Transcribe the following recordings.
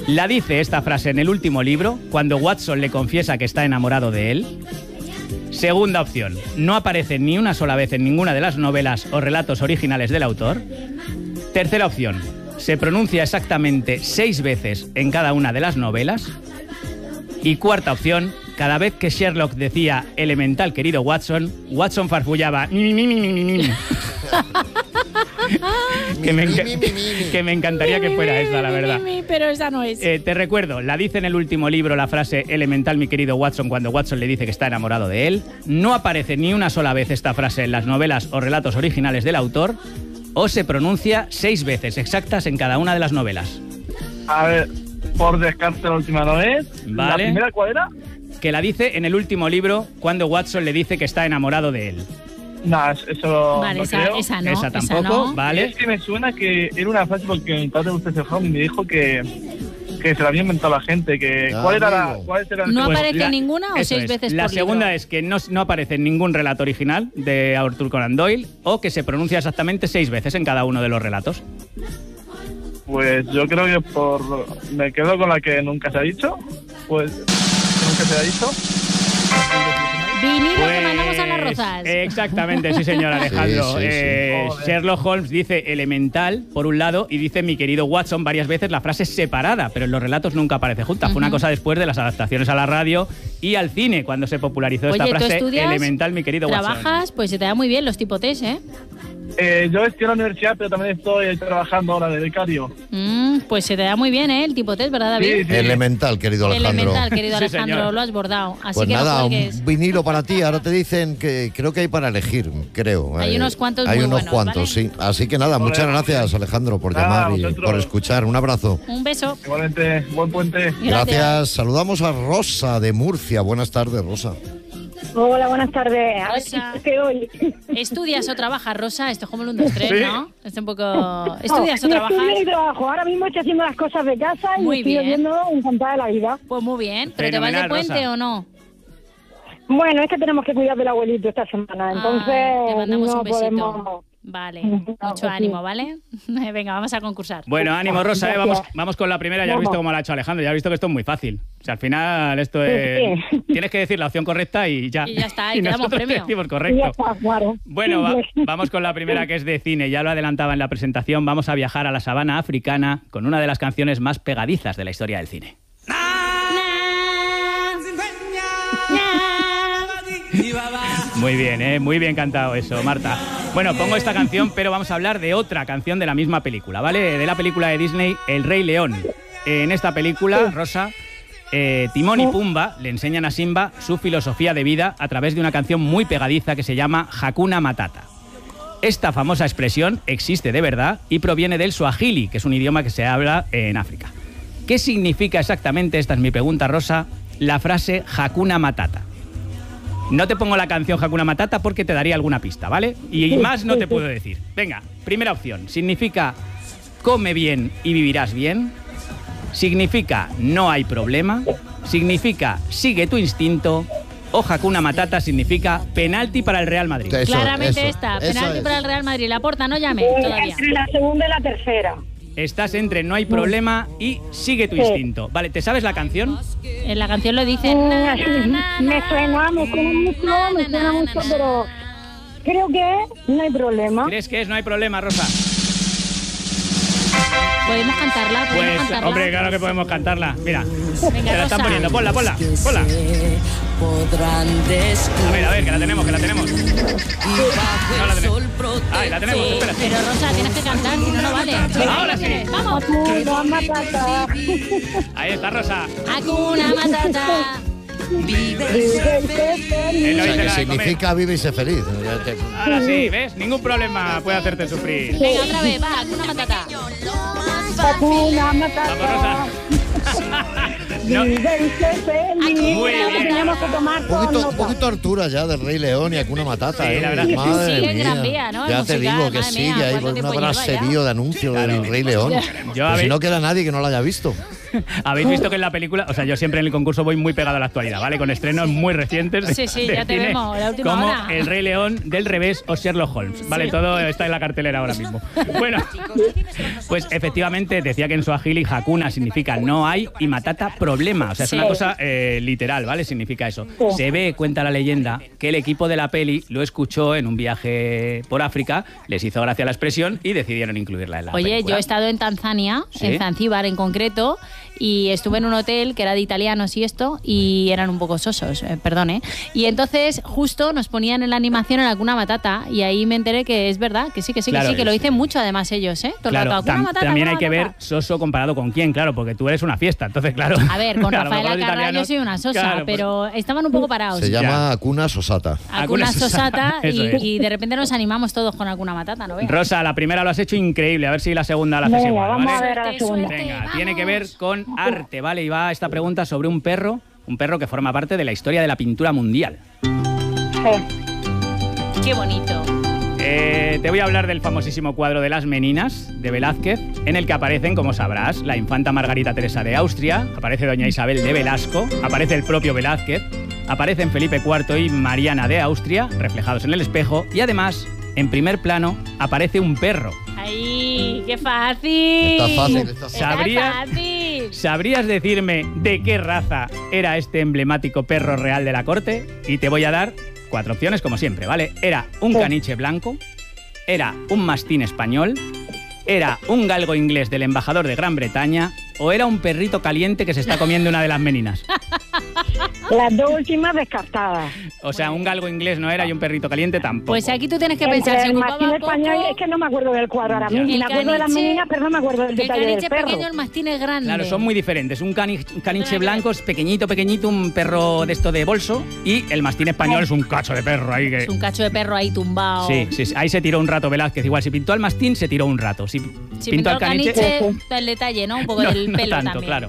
¿La dice esta frase en el último libro, cuando Watson le confiesa que está enamorado de él? Segunda opción, no aparece ni una sola vez en ninguna de las novelas o relatos originales del autor. Tercera opción, se pronuncia exactamente 6 veces en cada una de las novelas. Y cuarta opción, cada vez que Sherlock decía elemental querido Watson, Watson farfullaba que me encantaría que fuera esa, la verdad. Pero esa no es. Te recuerdo, la dice en el último libro la frase elemental mi querido Watson cuando Watson le dice que está enamorado de él. No aparece ni una sola vez esta frase en las novelas o relatos originales del autor. O se pronuncia 6 veces exactas en cada una de las novelas. A ver, por descarte la última no es. Vale. ¿La primera cuál era? Que la dice en el último libro cuando Watson le dice que está enamorado de él. No, eso Vale, no creo. esa no. Esa tampoco, no. ¿vale? Es que me suena que era una frase porque mi padre usted se fue y me dijo que se la había inventado la gente. Que, ¿cuál era cuál era ¿No Pues aparece la- ninguna o eso 6 es. veces La por segunda libro? es que no aparece en ningún relato original de Arthur Conan Doyle o que se pronuncia exactamente 6 veces en cada uno de los relatos. Pues yo creo que me quedo con la que nunca se ha dicho. Pues que nunca se ha dicho. Vinilo que mandamos a las Rozas. Exactamente, sí señor Alejandro. Sí. Sherlock Holmes dice elemental por un lado y dice mi querido Watson varias veces la frase separada, pero en los relatos nunca aparece junta. Fue una cosa después de las adaptaciones a la radio y al cine cuando se popularizó esta Oye, ¿tú frase estudias? elemental mi querido Watson. Trabajas, pues se te da muy bien los tipotes, ¿eh? Yo estoy en la universidad, pero también estoy trabajando ahora de becario. Pues se te da muy bien, ¿eh? El tipotes, ¿verdad, David? Sí. Elemental, querido Alejandro. Elemental, querido Sí, Alejandro, señor. lo has bordado. Así Pues que nada, no un cuelgues. vinilo para ti. Ahora te dicen que creo que hay para elegir, creo. Hay unos cuantos Hay muy unos buenos, cuantos, ¿vale? sí. Así que nada, muchas gracias, Alejandro, por Nada, llamar y vosotros. por escuchar. Un abrazo. Un beso. Igualmente, buen puente. Gracias. Saludamos a Rosa de Murcia. Buenas tardes, Rosa. Hola, buenas tardes. A ver Rosa. si te hoy. ¿Estudias o trabajas, Rosa? Esto es como el 1, 2, 3, Sí. ¿no? Es un poco... ¿Estudias o No, trabajas? estudio y trabajo. Ahora mismo estoy haciendo las cosas de casa y Muy estoy bien. oyendo encantada de la vida. Pues muy bien. ¿Pero te vas de Fenomenal, puente Rosa. o no? Bueno, es que tenemos que cuidar del abuelito esta semana, entonces Te mandamos no un besito. podemos... Vale, No, mucho pues sí. ánimo, ¿vale? Venga, vamos a concursar. Bueno, ánimo Rosa, Gracias. vamos con la primera. Ya has Vamos. visto cómo lo ha hecho Alejandro, ya has visto que esto es muy fácil. O sea, al final esto es... Sí. Tienes que decir la opción correcta y ya. Y ya está, y te damos nosotros premio. te decimos Y ya correcto. está, claro. Bueno, Sí. vamos con la primera que es de cine. Ya lo adelantaba en la presentación. Vamos a viajar a la sabana africana con una de las canciones más pegadizas de la historia del cine. Muy bien cantado eso, Marta. Bueno, pongo esta canción, pero vamos a hablar de otra canción de la misma película, ¿vale? De la película de Disney, El Rey León. En esta película, Rosa, Timón y Pumba le enseñan a Simba su filosofía de vida a través de una canción muy pegadiza que se llama Hakuna Matata. Esta famosa expresión existe de verdad y proviene del suajili, que es un idioma que se habla en África. ¿Qué significa exactamente, esta es mi pregunta, Rosa, la frase Hakuna Matata? No te pongo la canción Hakuna Matata porque te daría alguna pista, ¿vale? Y más no te puedo decir. Venga, primera opción. Significa come bien y vivirás bien. Significa no hay problema. Significa sigue tu instinto. O Hakuna Matata significa penalti para el Real Madrid. Eso, Claramente eso, esta. eso Penalti es. para el Real Madrid. La Porta, no llame todavía. Entre la segunda y la tercera. Estás entre no hay problema y sigue tu instinto. Vale, ¿te sabes la canción? En la canción lo dice. na, na, na, Me suena na, mucho, pero creo que no hay problema. ¿Crees que es no hay problema, Rosa? ¿Podemos cantarla? ¿Podemos Pues, cantarla? hombre, claro que podemos cantarla. Mira, Venga, te la están Rosa. poniendo. Ponla. A ver, que la tenemos. No la tenemos. Ay, la tenemos, espérate. Pero Rosa, tienes que cantar, si no, no vale. Ahora sí. ¡Vamos! Hakuna Matata. Ahí está, Rosa. Hakuna Matata. Él lo O dice sea, que nada de comer. significa vive y sé feliz. Ahora sí, ¿ves? Ningún problema puede hacerte sufrir. Venga, otra vez, va, Hakuna Matata. Hakuna Matata. Vamos, Rosa. No, Vive y sé feliz. Muy bien. Tenemos que tomar Un poquito Artura ya del Rey León y Hakuna Matata. Sí, la verdad que sí. Madre Sigue en mía. Gran Vía, ¿no? Ya El te musical, digo que madre sí, mía, que hay ¿cuánto una tiempo gran lleva ya? serie de anuncios del Rey León. Yo Pues si no queda nadie que no lo haya visto. Habéis visto que en la película, o sea, yo siempre en el concurso voy muy pegado a la actualidad, ¿vale? Con estrenos muy recientes. Sí, sí, de ya te cine, vemos, la última como hora. El Rey León, Del Revés o Sherlock Holmes, ¿vale? Sí. Todo está en la cartelera ahora mismo. Bueno, pues efectivamente decía que en suajili Hakuna significa no hay y matata problema. O sea, es Sí. una cosa literal, ¿vale? Significa eso. Se ve, cuenta la leyenda, que el equipo de la peli lo escuchó en un viaje por África, les hizo gracia la expresión y decidieron incluirla en la Oye, película. yo he estado en Tanzania, ¿Sí? en Zanzíbar en concreto, y estuve en un hotel que era de italianos y esto, y eran un poco sosos, perdón, ¿eh? Y entonces justo nos ponían en la animación en Hakuna Matata, y ahí me enteré que es verdad, que sí, Claro, que lo sí. dicen mucho además ellos, ¿eh? Todo el Claro, rato, Hakuna Matata, también hay Hakuna que ver Matata. soso comparado con quién, claro, porque tú eres una fiesta, entonces claro. A ver, con a lo mejor Rafaela los Carrà yo italianos- soy una sosa, claro, pues- pero estaban un poco parados. Se llama Hakuna Sosata. Hakuna Hakuna Sosata, eso es. y de repente nos animamos todos con Hakuna Matata, ¿no ves? Rosa, la primera lo has hecho increíble, a ver si la segunda la haces Venga, igual, vamos ¿vale? a ver a la segunda. Venga, tiene que ver con arte, ¿vale? Y va esta pregunta sobre un perro que forma parte de la historia de la pintura mundial. Qué bonito. Te voy a hablar del famosísimo cuadro de Las Meninas, de Velázquez, en el que aparecen, como sabrás, la infanta Margarita Teresa de Austria, aparece doña Isabel de Velasco, aparece el propio Velázquez, aparecen Felipe IV y Mariana de Austria, reflejados en el espejo, y además, en primer plano, aparece un perro. ¡Ay, qué fácil! Está fácil, está fácil. ¿Sabrías? fácil. ¿Sabrías decirme de qué raza era este emblemático perro real de la corte? Y te voy a dar 4 opciones, como siempre, ¿vale? Era un caniche blanco, era un mastín español, era un galgo inglés del embajador de Gran Bretaña o era un perrito caliente que se está comiendo una de las meninas. Las dos últimas descartadas. O sea, un galgo inglés no era y un perrito caliente tampoco. Pues aquí tú tienes que pensar, Entre se el ocupaba mastín español, poco. es que no me acuerdo del cuadro ahora Ya. mismo. El Me acuerdo de las caniche- meninas, pero no me acuerdo del El detalle del caniche perro. pequeño, el mastín es grande. Claro, son muy diferentes. Un caniche que blanco es pequeñito, un perro de esto de bolso, y el mastín español es un cacho de perro ahí que... Es un cacho de perro ahí tumbado. Sí, sí, sí, ahí se tiró un rato Velázquez. Igual, si pintó al mastín, se tiró un rato. Si Si pintó al caniche... el detalle, ¿no? Un poco no, del no pelo tanto, también. claro.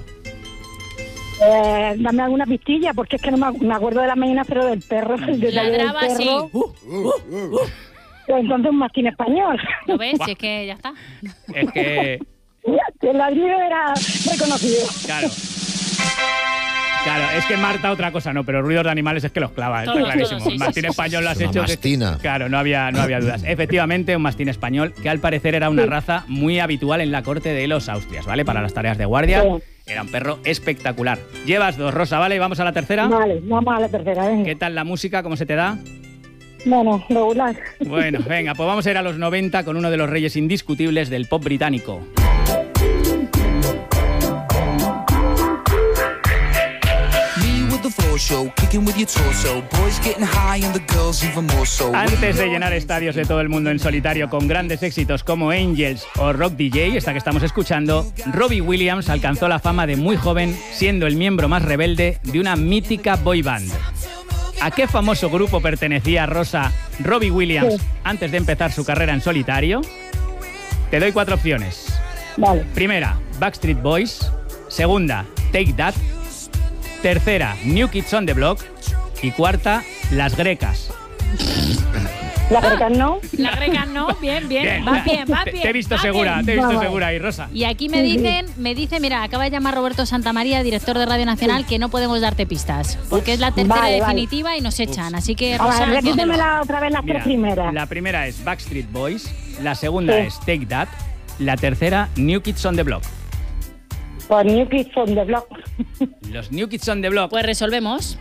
Dame alguna pistilla, porque es que no me acuerdo de las meninas, pero del perro, el detalle del Ladraba así. perro. Pues entonces un mastín español. ¿Lo ves? Si es que ya está. Es que... El ladrido era reconocido. Claro. Claro, es que Marta otra cosa no, pero ruidos de animales es que los clava, está Todos, clarísimo. todos, sí, Mastín sí, sí. español lo has Es una hecho... mastina. Claro, no había dudas. Efectivamente, un mastín español que al parecer era una raza muy habitual en la corte de los Austrias, ¿vale? Para las tareas de guardia. Sí. Era un perro espectacular. Llevas 2, Rosa, ¿vale? Y vamos a la tercera. Vale, vamos a la tercera, venga. ¿Qué tal la música? ¿Cómo se te da? Bueno, regular. Bueno, venga, pues vamos a ir a los 90 con uno de los reyes indiscutibles del pop británico. Antes de llenar estadios de todo el mundo en solitario con grandes éxitos como Angels o Rock DJ, esta que estamos escuchando, Robbie Williams alcanzó la fama de muy joven, siendo el miembro más rebelde de una mítica boy band. ¿A qué famoso grupo pertenecía Rosa Robbie Williams antes de empezar su carrera en solitario? Te doy 4 opciones. Vale. Primera, Backstreet Boys. Segunda, Take That. Tercera, New Kids on the Block. Y cuarta, Las Grecas. La greca no. La greca no, bien, bien. Va bien, va bien. Te he visto va segura, bien. te he visto Vamos. segura ahí, Rosa. Y aquí me dice, mira, acaba de llamar Roberto Santamaría, director de Radio Nacional, que no podemos darte pistas, porque es la tercera Vale, vale. definitiva y nos echan. Así que, A Rosa, ver, repíteme cógelo. otra vez las Mira, tres primeras. la primera es Backstreet Boys. La segunda Sí. es Take That. La tercera, New Kids on the Block. Por New Kids on the Block. Los New Kids on the Block. Pues resolvemos.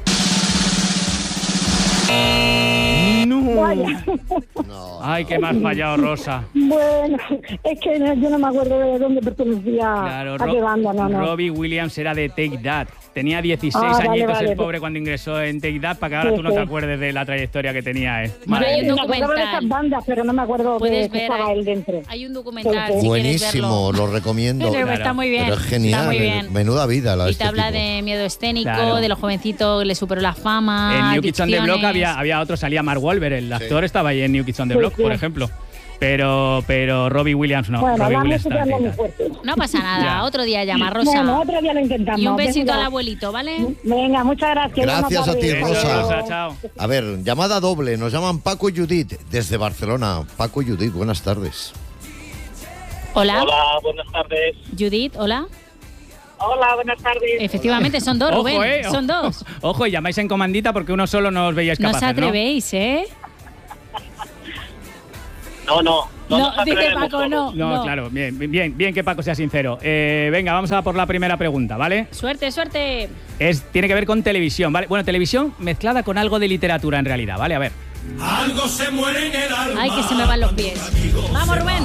¡No! Vaya. No, Ay, que me has fallado, Rosa. Bueno, es que yo no me acuerdo de dónde pertenecía, Claro, a qué banda, no. Robbie Williams era de Take That. Tenía 16 Vale, añitos vale. el pobre cuando ingresó en Take That, para que ahora Sí, tú no te sí. acuerdes de la trayectoria que tenía, ¿eh? Mira, hay un Me acuerdo de documental. esas bandas, pero no me acuerdo de Puedes que ver, estaba él dentro. hay un documental, Sí, sí. si quieres buenísimo, verlo. lo recomiendo. Pero Claro. está muy bien. Pero es genial, Está muy bien. menuda vida la de Y te este habla tipo. de miedo escénico, Claro. de los jovencitos que le superó la fama, En New Kids on the Block adicciones. había otro, salía Mark Wahlberg, el actor estaba ahí en New Kids on the Sí, Block, sí. por ejemplo. Pero Robbie Williams no. Bueno, Robbie la Williams música está es en muy Take That. fuerte. No pasa nada, Ya. otro día llama, Rosa. Bueno, otro día lo intentamos. Y un besito Venga. al abuelito, ¿vale? Venga, muchas gracias. Gracias a ti, Eso, Rosa. Rosa, chao. A ver, llamada doble. Nos llaman Paco y Judith desde Barcelona. Paco y Judith, buenas tardes. Hola. Hola, buenas tardes. Judith, hola. Hola, buenas tardes. Efectivamente, son dos, Rubén. Son dos. Ojo, y llamáis en comandita porque uno solo no os veíais No capaces, os atrevéis, ¿eh? No, dice Paco, no. No, claro, bien que Paco sea sincero. Venga, vamos a por la primera pregunta, ¿vale? Suerte. Tiene que ver con televisión, ¿vale? Bueno, televisión mezclada con algo de literatura en realidad, ¿vale? A ver. Algo se muere en el alma. Ay, que se me van los pies. Vamos, Rubén.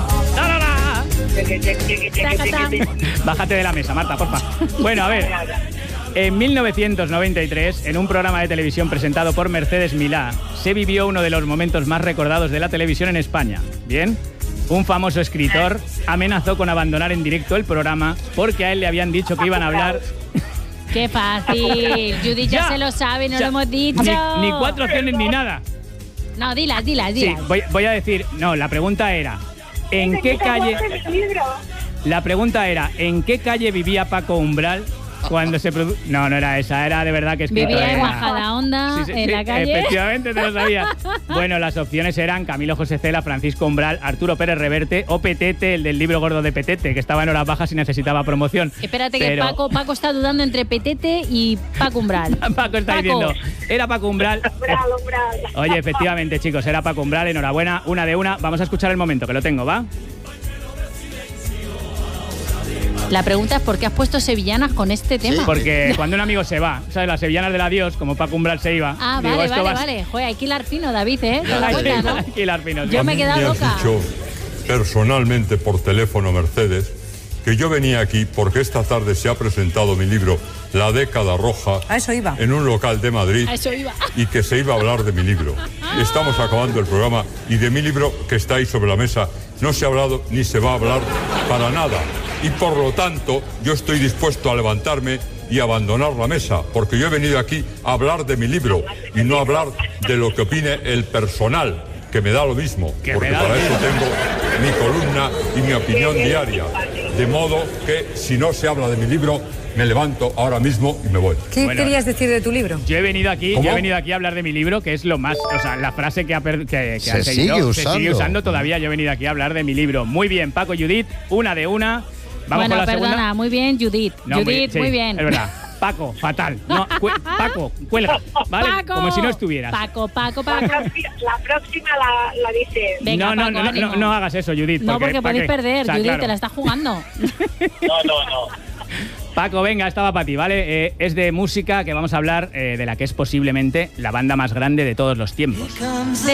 Bájate de la mesa, Marta, porfa. Bueno, a ver. En 1993, en un programa de televisión presentado por Mercedes Milá, se vivió uno de los momentos más recordados de la televisión en España. ¿Bien? Un famoso escritor amenazó con abandonar en directo el programa porque a él le habían dicho que iban a hablar... ¡Qué fácil! Judith ya se lo sabe, no lo hemos dicho. Ni 4 opciones ni nada. No, dilas. Sí, voy a decir... No, la pregunta era... ¿En qué calle...? La pregunta era... ¿En qué calle vivía Paco Umbral cuando se produjo? No era esa, era de verdad que escrito. Vivía en Majadahonda, en la calle. Efectivamente, te lo sabía. Bueno, las opciones eran Camilo José Cela, Francisco Umbral, Arturo Pérez Reverte o Petete, el del libro gordo de Petete, que estaba en horas bajas y necesitaba promoción. Espérate, que Paco está dudando entre Petete y Paco Umbral. Paco está diciendo, era Paco Umbral. Oye, efectivamente, chicos, era Paco Umbral, enhorabuena, una de una. Vamos a escuchar el momento, que lo tengo, ¿va? La pregunta es ¿por qué has puesto sevillanas con este tema? Sí, porque cuando un amigo se va, ¿sabes? Las sevillanas del adiós, como Paco Umbral se iba. Ah, digo, vale. Joder, hay que hilar fino, David, ¿eh? Te das cuenta, ¿no? Hay que hilar fino. Yo me he quedado loca. has dicho personalmente por teléfono, Mercedes, que yo venía aquí porque esta tarde se ha presentado mi libro La década roja. A eso iba. En un local de Madrid. A eso iba. Y que se iba a hablar de mi libro. Estamos acabando el programa y de mi libro que está ahí sobre la mesa no se ha hablado ni se va a hablar para nada. Y por lo tanto, yo estoy dispuesto a levantarme y abandonar la mesa, porque yo he venido aquí a hablar de mi libro y no a hablar de lo que opine el personal, que me da lo mismo, porque para eso tengo mi columna y mi opinión diaria. De modo que si no se habla de mi libro, me levanto ahora mismo y me voy. ¿Qué querías decir de tu libro? Yo he venido aquí a hablar de mi libro, que es lo más, o sea, la frase que se sigue usando todavía. Yo he venido aquí a hablar de mi libro. Muy bien, Paco y Judith, una de una. Vamos con la segunda. Muy bien, Judith. No, muy bien. Es verdad. Paco, fatal. No, Paco, cuelga, ¿vale? Paco, como si no estuvieras. Paco. La próxima la dice. Venga, no hagas eso, Judith. No, porque podéis perder, o sea, Judith, claro. Te la estás jugando. No. Paco, venga, estaba para ti, ¿vale? Es de música que vamos a hablar de la que es posiblemente la banda más grande de todos los tiempos.